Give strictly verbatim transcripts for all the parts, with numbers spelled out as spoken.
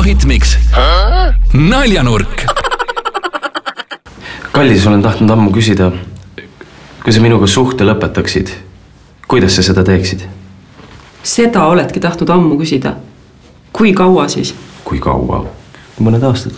Hitmix. Naljanurk. Kallis, olen tahtnud ammu küsida, kui sa minuga suhte lõpetaksid, kuidas sa seda teeksid? Seda oledki tahtnud ammu küsida. Kui kaua siis? Kui kaua? Mõned aastad.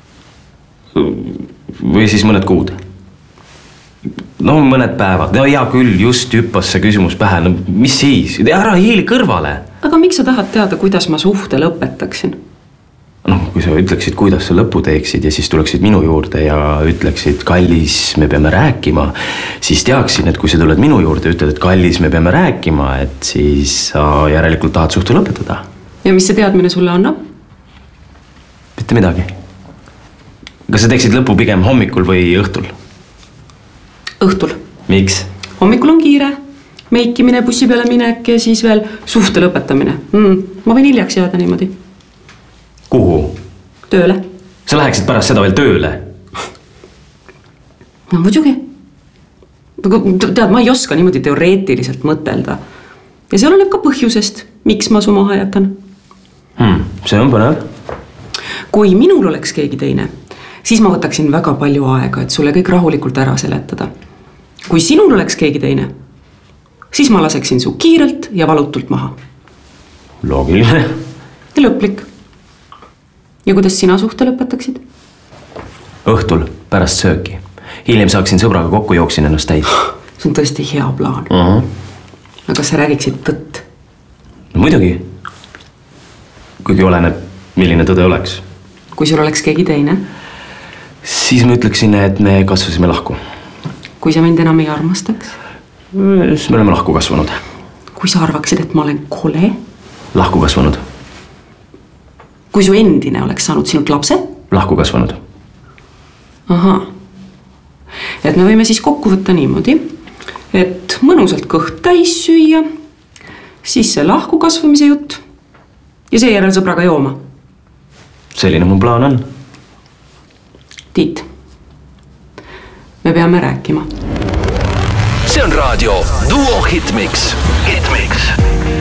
Või siis mõned kuud. No mõned päevad. No hea küll, just hüppas see küsimus pähe. No mis siis? Ära hiili kõrvale. Aga miks sa tahad teada, kuidas ma suhte lõpetaksin? No, kui sa ütleksid, kuidas sa lõpu teeksid ja siis tuleksid minu juurde ja ütleksid, kallis, me peame rääkima, siis teaksin, et kui sa tuled minu juurde ja ütled, et kallis, me peame rääkima, et siis sa järelikult tahad suhte lõpetada. Ja mis see teadmine sulle annab? Mitte midagi. Kas sa teeksid lõpu pigem hommikul või õhtul? Õhtul. Miks? Hommikul on kiire, meikimine, bussi peale minek ja siis veel suhte lõpetamine. Mm, ma võin hiljaks jääda niimoodi. Kuhu? Tööle. Sa läheksid pärast seda veel tööle? No muidugi. Tead, ma ei oska niimoodi teoreetiliselt mõtelda. Ja see oleneb ka põhjusest, miks ma su maha jätan. Hmm, see on põnev. Kui minul oleks keegi teine, siis ma võtaksin väga palju aega, et sulle kõik rahulikult ära seletada. Kui sinul oleks keegi teine, siis ma laseksin su kiirelt ja valutult maha. Loogiline. Ja lõplik. Ja kuidas sina suhte lõpetaksid? Õhtul, pärast sööki. Hiljem saaksin sõbraga kokku, jooksin ennast täis. See on tõesti hea plaan. Uh-huh. Aga sa räägiksid tõtt? No muidugi. Kuigi oleneb, milline tõde oleks. Kui sul oleks keegi teine? Siis ma ütleksin, et me kasvasime lahku. Kui sa mind enam ei armastaks? Siis me oleme lahku kasvanud. Kui sa arvaksid, et ma olen kole? Lahku kasvanud. Kui su endine oleks saanud sinult lapse? Lahku kasvanud. Aha. Et me võime siis kokku võtta niimoodi, et mõnusalt kõht täis süüa, siis see lahku kasvamise jutt ja seejärel sõbraga jooma. Selline mu plaan on. Tiit, me peame rääkima. See on raadio Duo Hitmix. Hitmix.